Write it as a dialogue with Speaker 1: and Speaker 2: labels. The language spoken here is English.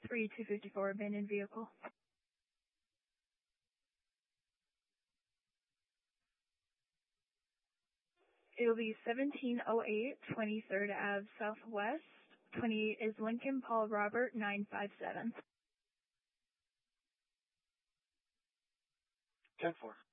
Speaker 1: 3254 abandoned vehicle. It'll be 1708 23rd Ave Southwest. 28 is Lincoln Paul Robert 957.
Speaker 2: 10-4.